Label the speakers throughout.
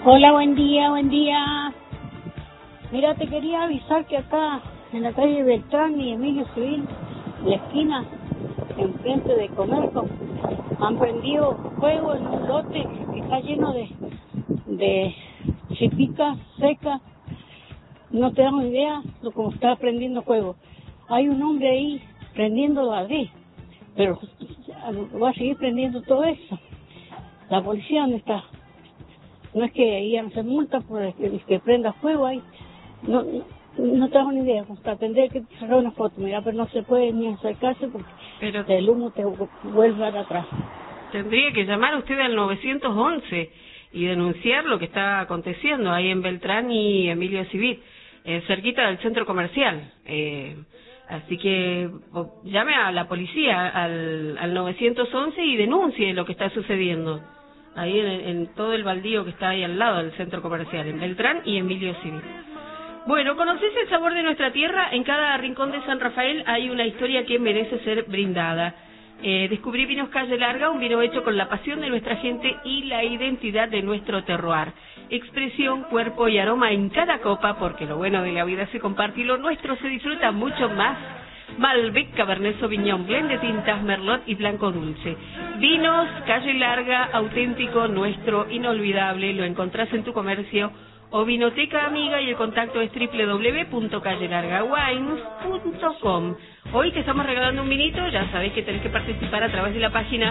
Speaker 1: Hola, buen día, buen día. Mira, te quería avisar que acá en la calle Beltrán y Emilio Civil, en la esquina, enfrente de Comerco, han prendido fuego en un lote que está lleno de chipicas secas. No te damos idea de cómo está prendiendo fuego. Hay un hombre ahí prendiendo allí, pero va a seguir prendiendo todo eso. La policía, ¿dónde está? No es que iban a hacer multas por que prenda fuego ahí. No tengo ni idea. Tendré que sacar una foto, mira, pero no se puede ni acercarse porque el humo te vuelve a dar atrás.
Speaker 2: Tendría que llamar usted al 911 y denunciar lo que está aconteciendo ahí en Beltrán y Emilio Civit, cerquita del centro comercial. Así que llame a la policía al 911 y denuncie lo que está sucediendo ahí en todo el baldío que está ahí al lado del centro comercial, en Beltrán y Emilio Civit. Bueno, ¿conocés el sabor de nuestra tierra? En cada rincón de San Rafael hay una historia que merece ser brindada. Descubrí Vinos Calle Larga, un vino hecho con la pasión de nuestra gente y la identidad de nuestro terroir. Expresión, cuerpo y aroma en cada copa, porque lo bueno de la vida se comparte y lo nuestro se disfruta mucho más. Malbec, Cabernet Sauvignon, blend de tintas, Merlot y Blanco Dulce. Vinos Calle Larga, auténtico, nuestro, inolvidable. Lo encontrás en tu comercio o vinoteca amiga y el contacto es www.callelargawines.com. Hoy te estamos regalando un vinito, ya sabés que tenés que participar a través de la página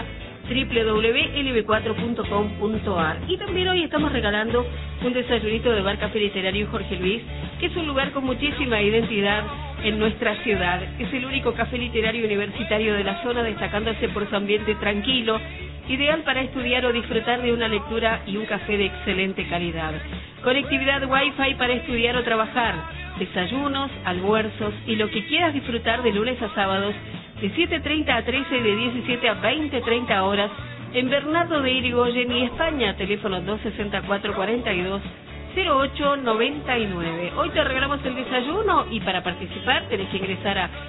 Speaker 2: www.lb4.com.ar. Y también hoy estamos regalando un desayunito de Bar Café Literario Jorge Luis, que es un lugar con muchísima identidad en nuestra ciudad. Es el único café literario universitario de la zona, destacándose por su ambiente tranquilo, ideal para estudiar o disfrutar de una lectura y un café de excelente calidad. Conectividad Wi-Fi para estudiar o trabajar, desayunos, almuerzos y lo que quieras disfrutar de lunes a sábados de 7:30 a 13 y de 17 a 20:30 horas en Bernardo de Irigoyen y España, teléfono 264-42-0899. Hoy te regalamos el desayuno y para participar tenés que ingresar a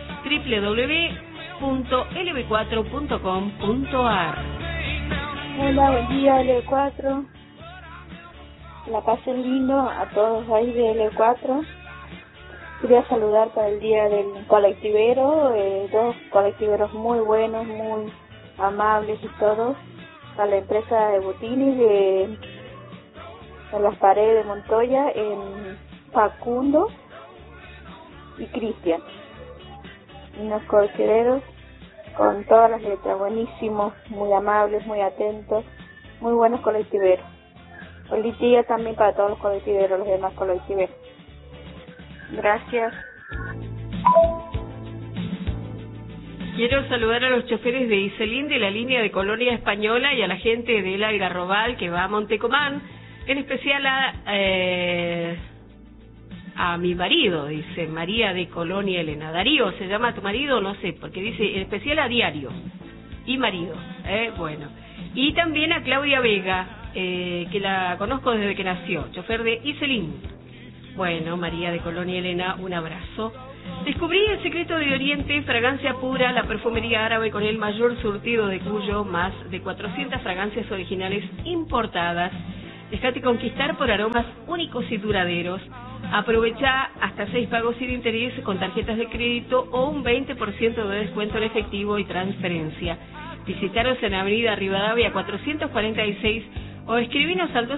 Speaker 2: www.lb4.com.ar.
Speaker 3: Hola, buen día L4. La pasen lindo a todos ahí de L4. Quería saludar para el día del colectivero, dos colectiveros muy buenos, muy amables y todos, a la empresa de Botini de Las Paredes de Montoya, en Facundo y Cristian. Unos colectiveros con todas las letras, buenísimos, muy amables, muy atentos, muy buenos colectiveros. Feliz día también para todos los colectiveros, los demás colectiveros. Gracias.
Speaker 2: Quiero saludar a los choferes de Iselín de la línea de Colonia Española y a la gente del Algarrobal que va a Montecomán, en especial a mi marido, dice María de Colonia Elena. Darío, ¿se llama tu marido? No sé, porque dice en especial a Diario y marido. Bueno. Y también a Claudia Vega, que la conozco desde que nació, chofer de Iselín. Bueno, María de Colonia Elena, un abrazo. Descubrí el secreto de Oriente, fragancia pura, la perfumería árabe con el mayor surtido de Cuyo, más de 400 fragancias originales importadas. Déjate conquistar por aromas únicos y duraderos. Aprovecha hasta 6 pagos sin interés con tarjetas de crédito o un 20% de descuento en efectivo y transferencia. Visitaros en Avenida Rivadavia 446 o escribinos al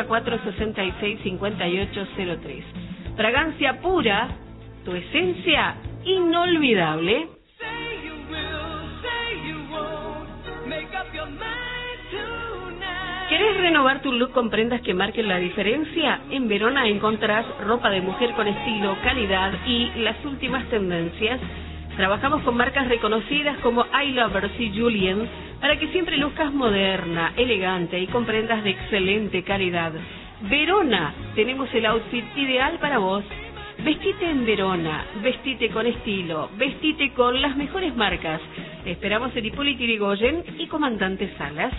Speaker 2: 264-66-5803. Fragancia pura, tu esencia inolvidable. ¿Querés renovar tu look con prendas que marquen la diferencia? En Verona encontrás ropa de mujer con estilo, calidad y las últimas tendencias. Trabajamos con marcas reconocidas como I Lovers y Julien para que siempre luzcas moderna, elegante y con prendas de excelente calidad. Verona, tenemos el outfit ideal para vos. Vestite en Verona, vestite con estilo, vestite con las mejores marcas. Esperamos en Hipólito Yrigoyen y Comandante Salas.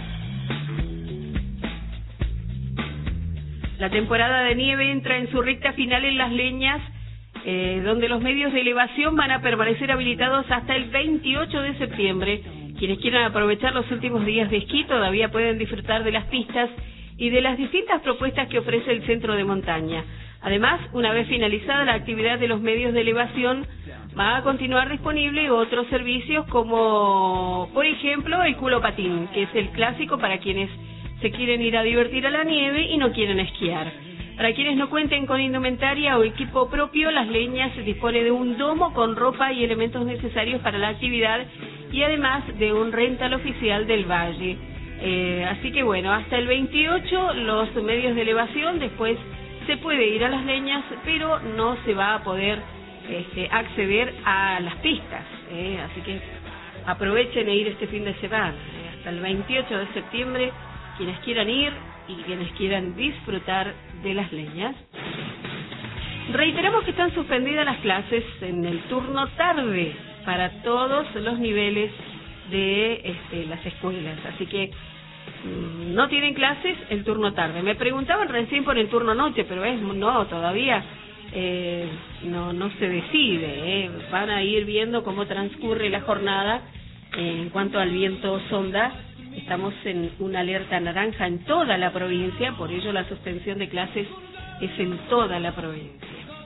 Speaker 2: La temporada de nieve entra en su recta final en Las Leñas, donde los medios de elevación van a permanecer habilitados hasta el 28 de septiembre. Quienes quieran aprovechar los últimos días de esquí todavía pueden disfrutar de las pistas y de las distintas propuestas que ofrece el centro de montaña. Además, una vez finalizada la actividad de los medios de elevación, va a continuar disponible otros servicios como, por ejemplo, el culopatín, que es el clásico para quienes se quieren ir a divertir a la nieve y no quieren esquiar. Para quienes no cuenten con indumentaria o equipo propio, Las Leñas dispone de un domo con ropa y elementos necesarios para la actividad y además de un rental oficial del valle. Así que bueno, hasta el 28 los medios de elevación, después se puede ir a Las Leñas, pero no se va a poder acceder a las pistas. Así que aprovechen e ir este fin de semana. Hasta el 28 de septiembre, quienes quieran ir y quienes quieran disfrutar de Las Leñas. Reiteramos que están suspendidas las clases en el turno tarde para todos los niveles de las escuelas, así que no tienen clases el turno tarde. Me preguntaban recién por el turno noche, pero no, todavía no se decide. Van a ir viendo cómo transcurre la jornada. En cuanto al viento sonda, estamos en una alerta naranja en toda la provincia, por ello la suspensión de clases es en toda la provincia.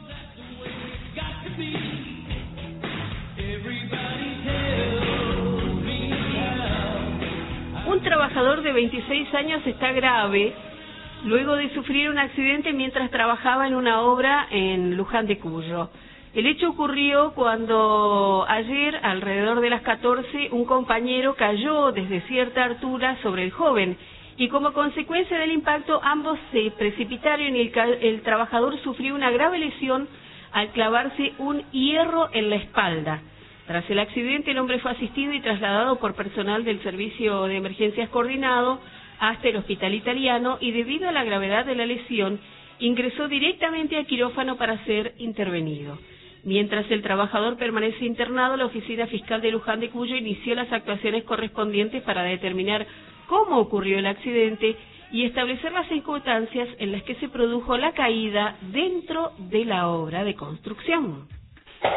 Speaker 2: Un trabajador de 26 años está grave luego de sufrir un accidente mientras trabajaba en una obra en Luján de Cuyo. El hecho ocurrió cuando ayer, alrededor de las 14, un compañero cayó desde cierta altura sobre el joven y como consecuencia del impacto ambos se precipitaron y el trabajador sufrió una grave lesión al clavarse un hierro en la espalda. Tras el accidente, el hombre fue asistido y trasladado por personal del Servicio de Emergencias Coordinado hasta el Hospital Italiano y debido a la gravedad de la lesión, ingresó directamente a quirófano para ser intervenido. Mientras el trabajador permanece internado, la Oficina Fiscal de Luján de Cuyo inició las actuaciones correspondientes para determinar cómo ocurrió el accidente y establecer las circunstancias en las que se produjo la caída dentro de la obra de construcción.